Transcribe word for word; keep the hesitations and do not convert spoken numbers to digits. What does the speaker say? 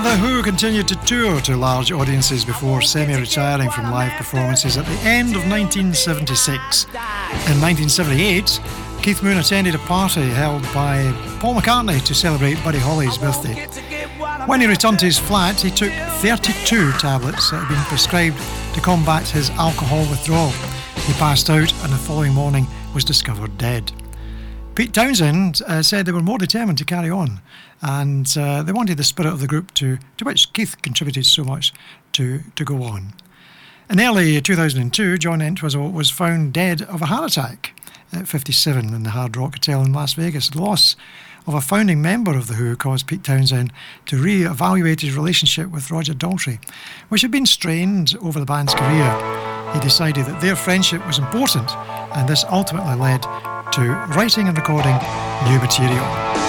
The Who continued to tour to large audiences before semi-retiring from live performances at the end of nineteen seventy-six. In nineteen seventy-eight, Keith Moon attended a party held by Paul McCartney to celebrate Buddy Holly's birthday. When he returned to his flat, he took thirty-two tablets that had been prescribed to combat his alcohol withdrawal. He passed out and the following morning was discovered dead. Pete Townshend uh, said they were more determined to carry on, and uh, they wanted the spirit of the group to, to which Keith contributed so much to, to go on. In early two thousand two, John Entwistle was found dead of a heart attack at fifty-seven in the Hard Rock Hotel in Las Vegas. The loss of a founding member of The Who caused Pete Townshend to re-evaluate his relationship with Roger Daltrey, which had been strained over the band's career. He decided that their friendship was important, and this ultimately led to writing and recording new material.